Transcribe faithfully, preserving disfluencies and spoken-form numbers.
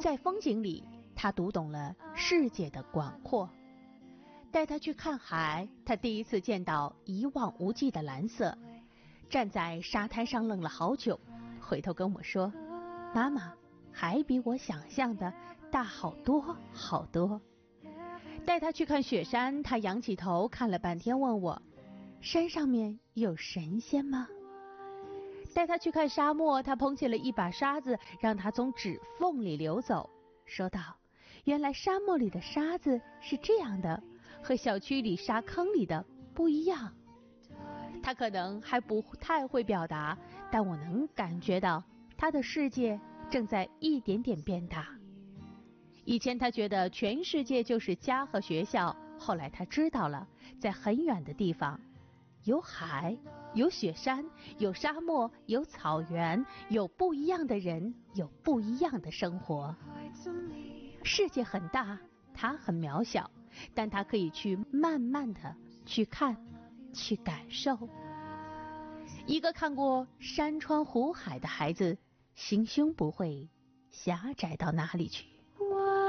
在风景里，他读懂了世界的广阔。带他去看海，他第一次见到一望无际的蓝色，站在沙滩上愣了好久，回头跟我说，妈妈，还比我想象的大好多好多。带他去看雪山，他仰起头看了半天，问我，山上面有神仙吗？带他去看沙漠，他捧起了一把沙子，让它从指缝里流走，说道，原来沙漠里的沙子是这样的，和小区里沙坑里的不一样。他可能还不太会表达，但我能感觉到他的世界正在一点点变大。以前他觉得全世界就是家和学校，后来他知道了，在很远的地方有海，有雪山，有沙漠，有草原，有不一样的人，有不一样的生活。世界很大，他很渺小，但他可以去慢慢的去看，去感受。一个看过山川湖海的孩子，心胸不会狭窄到哪里去。